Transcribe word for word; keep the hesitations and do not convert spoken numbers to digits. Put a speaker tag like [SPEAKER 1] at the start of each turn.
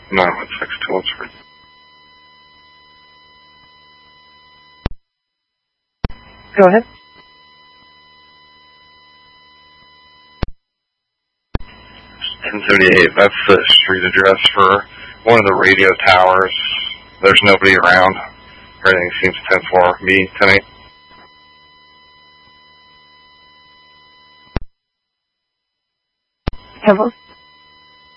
[SPEAKER 1] nine one six Tillsford.
[SPEAKER 2] Go ahead.
[SPEAKER 1] ten seventy-eight, that's the street address for one of the radio towers. There's nobody around. Everything seems ten four. Me tonight.
[SPEAKER 2] Hello?